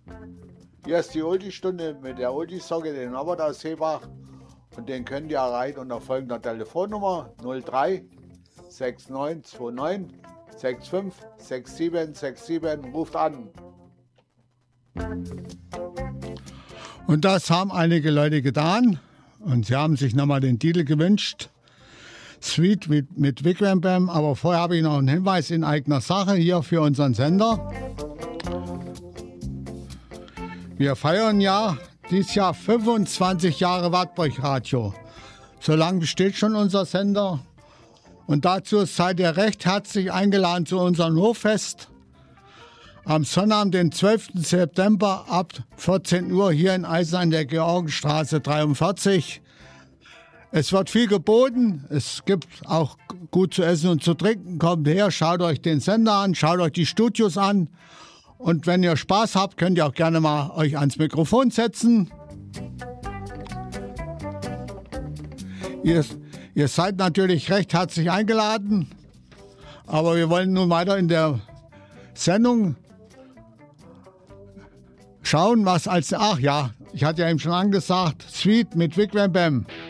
Hier ist die Ulti-Stunde mit der Ulti-Socke, den Norbert aus Seebach. Und den könnt ihr erreichen unter folgender Telefonnummer 03 6929 65 67 67. Ruft an. Und das haben einige Leute getan. Und sie haben sich nochmal den Titel gewünscht. Sweet mit Vic Wham Bam. Aber vorher habe ich noch einen Hinweis in eigener Sache hier für unseren Sender. Wir feiern ja dieses Jahr 25 Jahre Wartburg Radio. So lange besteht schon unser Sender. Und dazu seid ihr recht herzlich eingeladen zu unserem Hoffest. Am Sonnabend, den 12. September ab 14 Uhr hier in Eisen an der Georgenstraße 43. Es wird viel geboten. Es gibt auch gut zu essen und zu trinken. Kommt her, schaut euch den Sender an, schaut euch die Studios an. Und wenn ihr Spaß habt, könnt ihr auch gerne mal euch ans Mikrofon setzen. Ihr seid natürlich recht herzlich eingeladen, aber wir wollen nun weiter in der Sendung schauen, was als... Ach ja, ich hatte ja eben schon angesagt, Sweet mit Vic Wham Bam.